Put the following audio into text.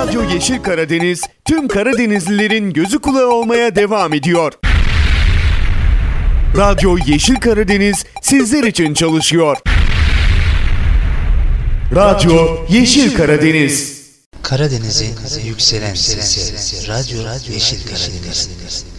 Radyo Yeşil Karadeniz tüm Karadenizlilerin gözü kulağı olmaya devam ediyor. Radyo Yeşil Karadeniz sizler için çalışıyor. Radyo Yeşil Karadeniz. Karadeniz'in yükselen sesi. Radyo Yeşil Karadeniz.